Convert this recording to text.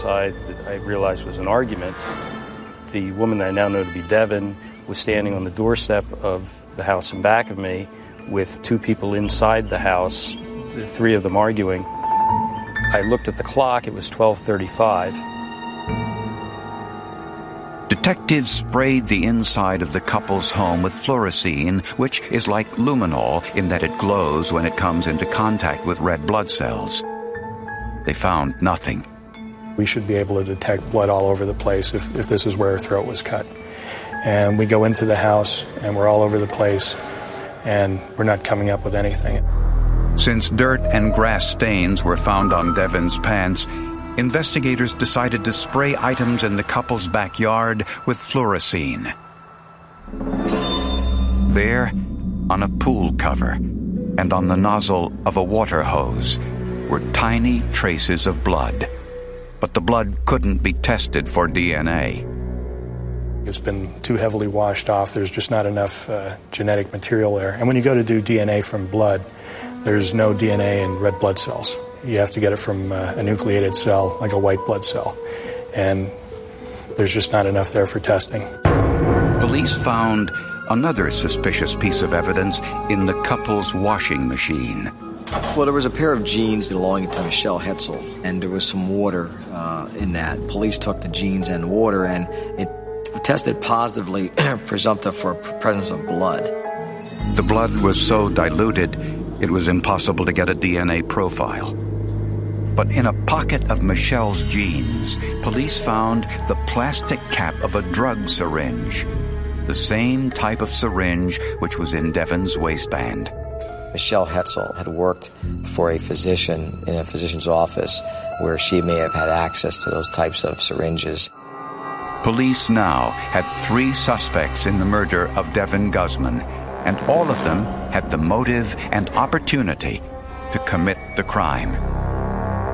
I realized was an argument. The woman that I now know to be Devin was standing on the doorstep of the house in back of me with two people inside the house, the three of them arguing. I looked at the clock, it was 12:35. Detectives sprayed the inside of the couple's home with fluorescein, which is like luminol in that it glows when it comes into contact with red blood cells. They found nothing. We should be able to detect blood all over the place if this is where her throat was cut. And we go into the house, and we're all over the place, and we're not coming up with anything. Since dirt and grass stains were found on Devin's pants, investigators decided to spray items in the couple's backyard with fluorescein. There, on a pool cover and on the nozzle of a water hose, were tiny traces of blood. But the blood couldn't be tested for DNA. It's been too heavily washed off. There's just not enough genetic material there. And when you go to do DNA from blood, there's no DNA in red blood cells. You have to get it from a nucleated cell, like a white blood cell. And there's just not enough there for testing. Police found another suspicious piece of evidence in the couple's washing machine. Well, there was a pair of jeans belonging to Michelle Hetzel, and there was some water in that. Police took the jeans and water, and it tested positively presumptive for presence of blood. The blood was so diluted, it was impossible to get a DNA profile. But in a pocket of Michelle's jeans, police found the plastic cap of a drug syringe, the same type of syringe which was in Devin's waistband. Michelle Hetzel had worked for a physician in a physician's office where she may have had access to those types of syringes. Police now had 3 suspects in the murder of Devin Guzman, and all of them had the motive and opportunity to commit the crime.